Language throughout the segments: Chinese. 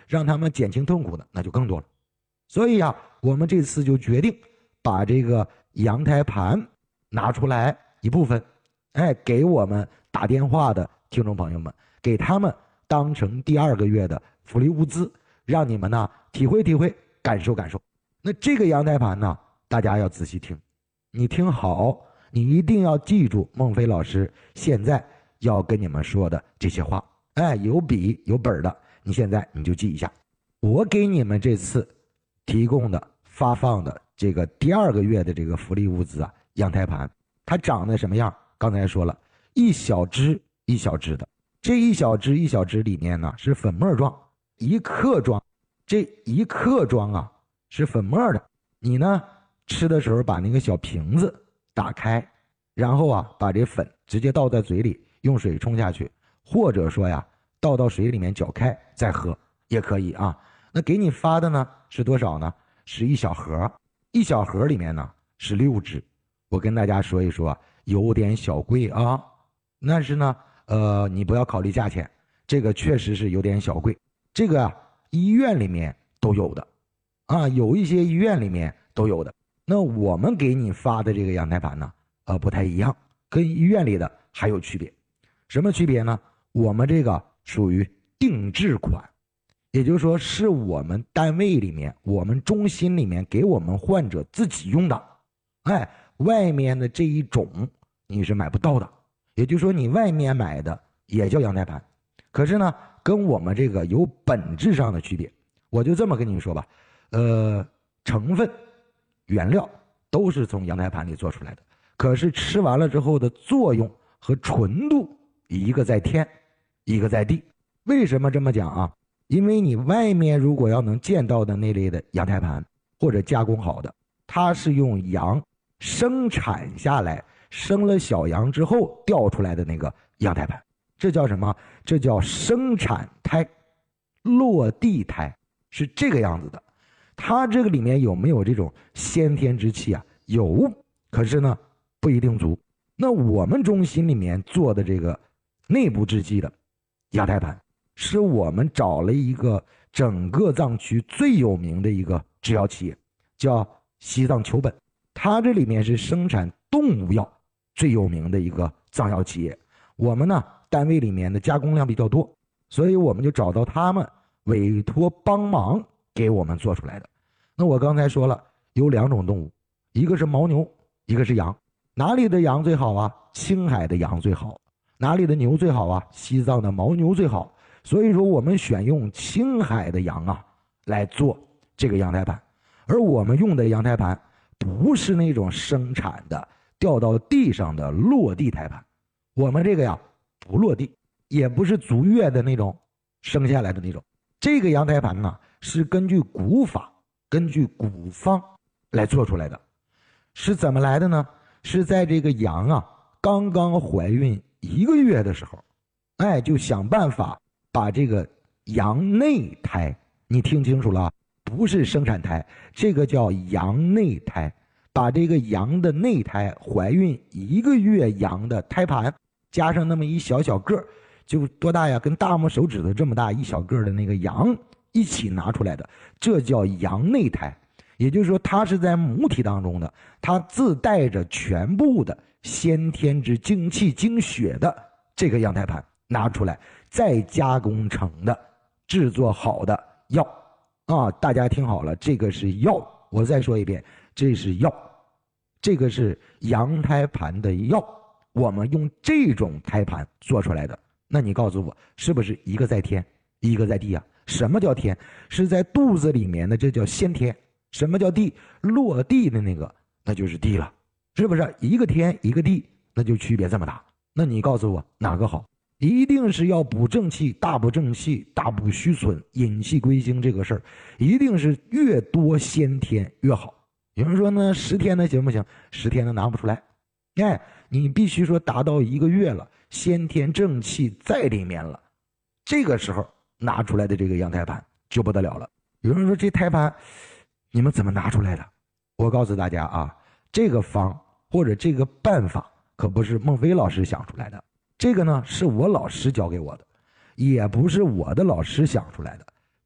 让他们减轻痛苦的那就更多了。所以啊，我们这次就决定把这个羊胎盘拿出来一部分，给我们打电话的听众朋友们，给他们当成第2个月的福利物资，让你们呢体会体会，感受感受。那这个羊胎盘呢，大家要仔细听，你听好，你一定要记住孟非老师现在要跟你们说的这些话。有笔有本的，你现在你就记一下。我给你们这次提供的发放的这个第2个月的这个福利物资啊，羊胎盘，它长得什么样？刚才说了，一小支一小支的，这一小支一小支里面呢是粉末状，1克装，这1克装啊是粉末的。你呢吃的时候把那个小瓶子打开，然后啊把这粉直接倒在嘴里，用水冲下去，或者说呀倒到水里面搅开再喝也可以啊。那给你发的呢是多少呢？是1小盒，一小盒里面呢是6支。我跟大家说一说，有点小贵啊，但是呢你不要考虑价钱，这个确实是有点小贵。这个啊医院里面都有的啊，有一些医院里面都有的。那我们给你发的这个羊胎盘呢不太一样，跟医院里的还有区别。什么区别呢？我们这个属于定制款，也就是说是我们单位里面我们中心里面给我们患者自己用的。外面的这一种你是买不到的，也就是说你外面买的也叫羊胎盘，可是呢跟我们这个有本质上的区别。我就这么跟你说吧，成分原料都是从羊胎盘里做出来的，可是吃完了之后的作用和纯度一个在天一个在地。为什么这么讲啊？因为你外面如果要能见到的那类的羊胎盘或者加工好的，它是用羊生产下来生了小羊之后掉出来的那个羊胎盘，这叫什么？这叫生产胎，落地胎，是这个样子的。它这个里面有没有这种先天之气啊？有，可是呢不一定足。那我们中心里面做的这个内部制剂的羊胎盘，是我们找了一个整个藏区最有名的一个制药企业，叫西藏球本。它这里面是生产动物药最有名的一个藏药企业。我们呢单位里面的加工量比较多，所以我们就找到他们委托帮忙给我们做出来的。那我刚才说了有2种动物，一个是牦牛，一个是羊。哪里的羊最好啊？青海的羊最好。哪里的牛最好啊？西藏的牦牛最好。所以说我们选用青海的羊啊来做这个羊胎盘。而我们用的羊胎盘不是那种生产的掉到地上的落地胎盘，我们这个呀不落地，也不是足月的那种生下来的那种。这个羊胎盘呢是根据古法根据古方来做出来的。是怎么来的呢？是在这个羊啊刚刚怀孕1个月的时候，就想办法把这个羊内胎，你听清楚了，不是生产胎，这个叫羊内胎，把这个羊的内胎怀孕1个月羊的胎盘加上那么一小小个，就多大呀？跟大拇手指头这么大一小个的那个羊一起拿出来的，这叫羊内胎。也就是说它是在母体当中的，它自带着全部的先天之精气精血的这个羊胎盘拿出来，再加工成的制作好的药啊！大家听好了，这个是药，我再说一遍，这是药，这个是羊胎盘的药，我们用这种胎盘做出来的。那你告诉我，是不是一个在天一个在地啊？什么叫天？是在肚子里面的，这叫先天。什么叫地？落地的那个那就是地了，是不是？一个天一个地，那就区别这么大。那你告诉我哪个好？一定是要补正气，大补正气，大补虚损，引气归经，这个事儿一定是越多先天越好。有人说呢10天的行不行？10天的拿不出来，你必须说达到1个月了，先天正气在里面了，这个时候拿出来的这个羊胎盘就不得了了。有人说这胎盘你们怎么拿出来的？我告诉大家啊，这个方或者这个办法可不是孟非老师想出来的，这个呢是我老师教给我的，也不是我的老师想出来的，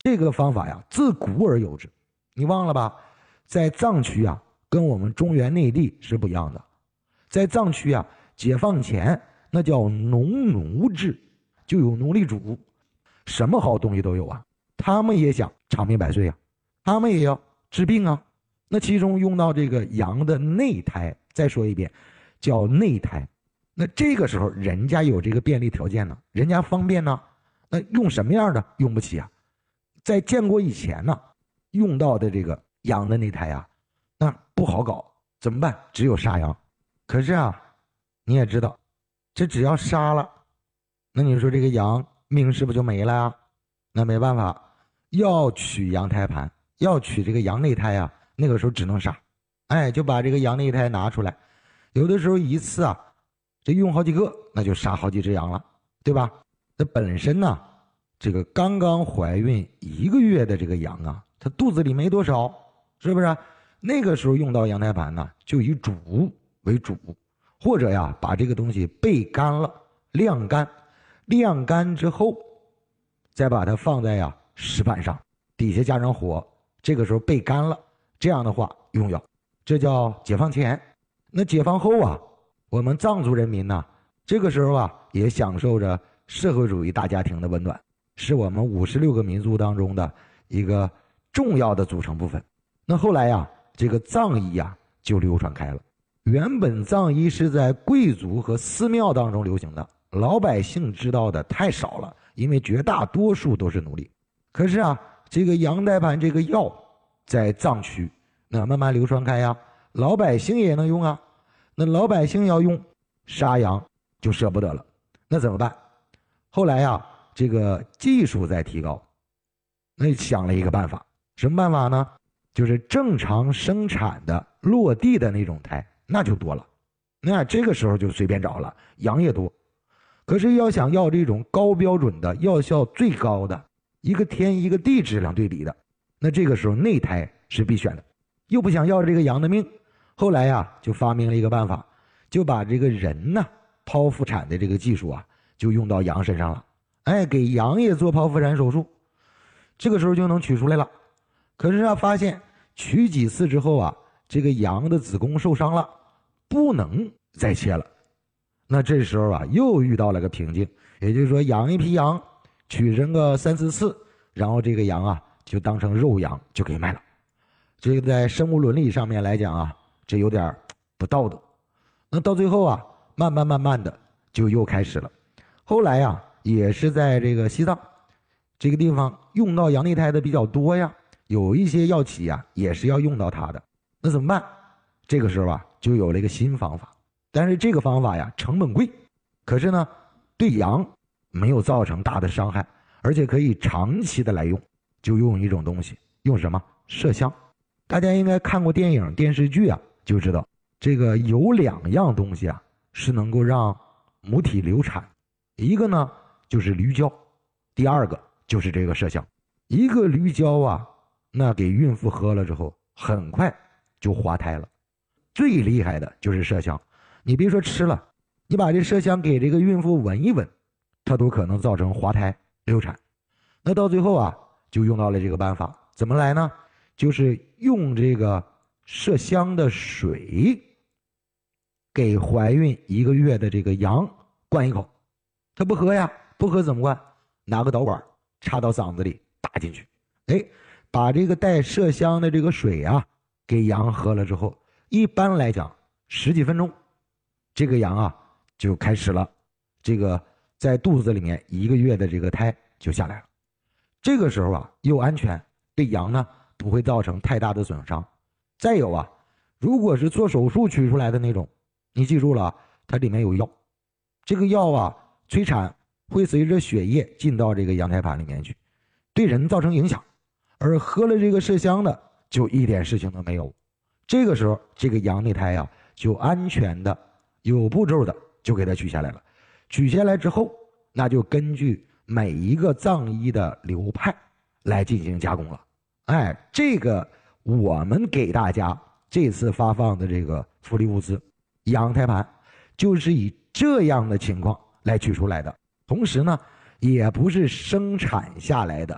这个方法呀，自古而有之。你忘了吧？在藏区啊，跟我们中原内地是不一样的。在藏区啊，解放前那叫农奴制，就有奴隶主，什么好东西都有啊。他们也想长命百岁啊，他们也要治病啊。那其中用到这个羊的内胎，再说一遍，叫内胎。那这个时候人家有这个便利条件呢，人家方便呢，那用什么样的用不起啊？在建国以前呢，用到的这个羊的内胎啊，那不好搞，怎么办？只有杀羊。可是啊，你也知道，这只要杀了，那你说这个羊命是不是就没了啊？那没办法，要取羊胎盘，要取这个羊内胎啊，那个时候只能杀。就把这个羊内胎拿出来，有的时候一次啊，这用好几个，那就杀好几只羊了，对吧？那本身呢，这个刚刚怀孕1个月的这个羊啊，它肚子里没多少，是不是？那个时候用到羊胎盘呢，就以煮为主，或者呀，把这个东西焙干了，晾干，晾干之后，再把它放在石板上，底下加上火，这个时候焙干了，这样的话用药，这叫解放前。那解放后啊，我们藏族人民呢，这个时候啊，也享受着社会主义大家庭的温暖，是我们56个民族当中的一个重要的组成部分。那后来呀，这个藏医啊就流传开了。原本藏医是在贵族和寺庙当中流行的，老百姓知道的太少了，因为绝大多数都是奴隶。可是啊，这个羊胎盘这个药在藏区那慢慢流传开呀，老百姓也能用啊。那老百姓要用，杀羊就舍不得了，那怎么办？后来呀，这个技术在提高，那想了一个办法，什么办法呢？就是正常生产的落地的那种胎，那就多了。那这个时候就随便找了，羊也多。可是要想要这种高标准的、药效最高的、一个天一个地质量对比的，那这个时候内胎是必选的。又不想要这个羊的命，后来呀，就发明了一个办法，就把这个人呢剖腹产的这个技术啊，就用到羊身上了。给羊也做剖腹产手术，这个时候就能取出来了。可是啊，发现取几次之后啊，这个羊的子宫受伤了，不能再切了。那这时候啊，又遇到了个瓶颈，也就是说，养一批羊，取上个3、4次，然后这个羊啊，就当成肉羊就给卖了。这个在生物伦理上面来讲啊，这有点不道德。那到最后啊，慢慢的就又开始了。后来啊，也是在这个西藏这个地方用到羊内胎的比较多呀，有一些药企啊也是要用到它的。那怎么办？这个时候啊，就有了一个新方法，但是这个方法呀成本贵，可是呢对羊没有造成大的伤害，而且可以长期的来用。就用一种东西，用什么？麝香。大家应该看过电影电视剧啊，就知道这个有2样东西啊是能够让母体流产，一个呢就是驴胶，第2个就是这个麝香。一个驴胶啊，那给孕妇喝了之后很快就滑胎了。最厉害的就是麝香，你别说吃了，你把这麝香给这个孕妇闻一闻，它都可能造成滑胎流产。那到最后啊，就用到了这个办法，怎么来呢？就是用这个麝香的水给怀孕1个月的这个羊灌一口，它不喝呀，不喝怎么灌？拿个导管插到嗓子里打进去，把这个带麝香的这个水啊给羊喝了之后，一般来讲10几分钟，这个羊啊就开始了这个在肚子里面1个月的这个胎就下来了。这个时候啊又安全，对羊呢不会造成太大的损伤。再有啊，如果是做手术取出来的那种，你记住了，它里面有药，这个药啊催产会随着血液进到这个羊胎盘里面去，对人造成影响。而喝了这个麝香的就一点事情都没有。这个时候这个羊内胎啊就安全的有步骤的就给它取下来了。取下来之后，那就根据每一个藏医的流派来进行加工了。这个我们给大家这次发放的这个福利物资羊胎盘就是以这样的情况来取出来的，同时呢也不是生产下来的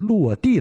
落地